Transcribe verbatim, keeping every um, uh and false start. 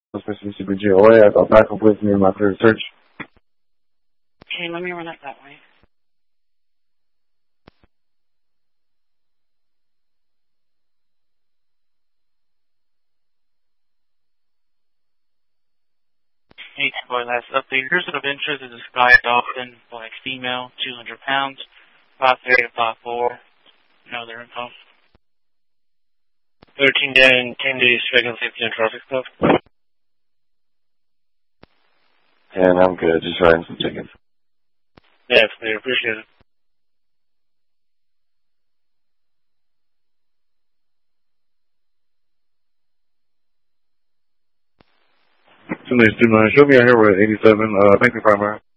Mister C B G O A. I got backup with me in my third search. Okay, let me run it that way. Hey, boy, last update. Person of interest is a Sky Dolphin, black female, two hundred pounds, five three to five four. No other info. thirteen day and ten days tracking safety and traffic stuff. And I'm good. Just writing some tickets. Yeah, it's clear. Appreciate it. two nine two nine. Show me out here with eighty-seven. Uh, thank you, primary.